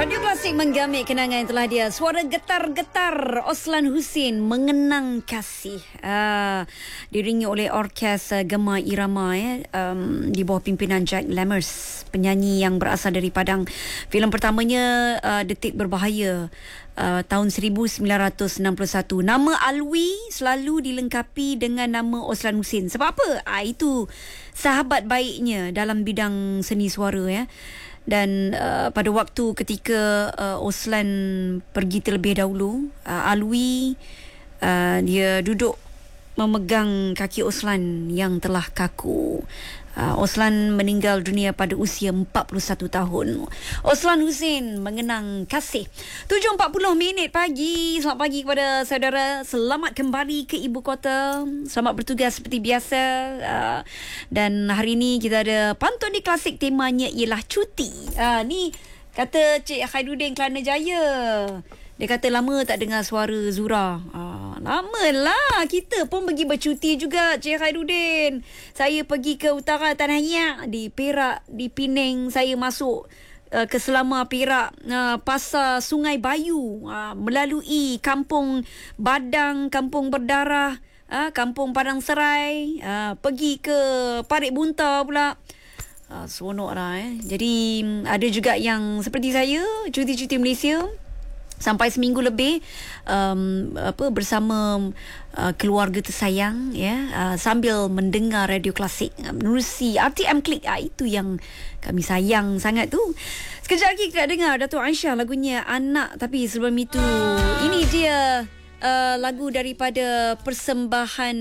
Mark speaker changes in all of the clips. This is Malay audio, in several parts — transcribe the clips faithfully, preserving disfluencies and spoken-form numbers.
Speaker 1: Radio Klasik menggamit kenangan yang telah dia. Suara getar-getar Oslan Husin, Mengenang Kasih. Uh, diringi oleh orkes uh, Gema Irama ya, um, di bawah pimpinan Jack Lammers, penyanyi yang berasal dari Padang. Filem pertamanya uh, Detik Berbahaya uh, tahun seribu sembilan ratus enam puluh satu. Nama Alwi selalu dilengkapi dengan nama Oslan Husin. Sebab apa? Ah, itu sahabat baiknya dalam bidang seni suara ya. Dan uh, pada waktu ketika uh, Oslan pergi terlebih dahulu, uh, Alwi uh, dia duduk memegang kaki Oslan yang telah kaku. Uh, Oslan meninggal dunia pada usia empat puluh satu tahun. Oslan Husin, Mengenang Kasih. tujuh empat puluh minit pagi. Selamat pagi kepada saudara. Selamat kembali ke ibu kota. Selamat bertugas seperti biasa. Uh, dan hari ini kita ada pantun di Klasik. Temanya ialah cuti. Uh, ni kata Cik Khairuddin Kelana Jaya. Dia kata lama tak dengar suara Zura. Ah, lama lah. Kita pun pergi bercuti juga, Cik Khairuddin. Saya pergi ke utara Tanah Yak, di Perak, di Penang. Saya masuk uh, ke Selama Perak, uh, pasar Sungai Bayu, uh, melalui Kampung Badang, Kampung Berdarah, uh, Kampung Padang Serai, uh, pergi ke Parit Bunta pula. Uh, seronok lah eh. Jadi ada juga yang seperti saya, cuti-cuti Malaysia sampai seminggu lebih um, apa bersama uh, keluarga tersayang ya, uh, sambil mendengar Radio Klasik menerusi R T M Klik. Ah, itu yang kami sayang sangat tu. Sekejap lagi kita dengar Datuk Aisyah lagunya Anak. Tapi sebelum itu, ini dia uh, lagu daripada persembahan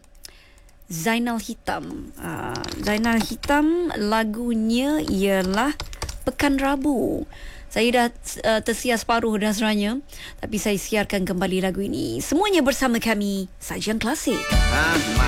Speaker 1: Zainal Hitam. uh, Zainal Hitam, lagunya ialah Pekan Rabu. Saya dah uh, tersiar separuh dah sebenarnya, tapi saya siarkan kembali lagu ini. Semuanya bersama kami, Sajian Klasik.